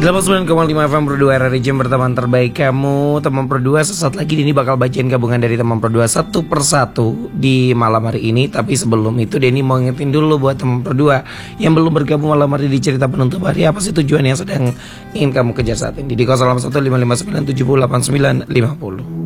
89,5 FM Pro 2 RRI Jam berteman terbaik kamu. Teman Pro 2, sesaat lagi Denny bakal bacain gabungan dari teman Pro 2 satu persatu di malam hari ini. Tapi sebelum itu Denny mau ngingetin dulu buat teman Pro 2 yang belum bergabung malam hari di cerita penutup hari. Apa sih tujuan yang sedang ingin kamu kejar saat ini? Di 081559708950.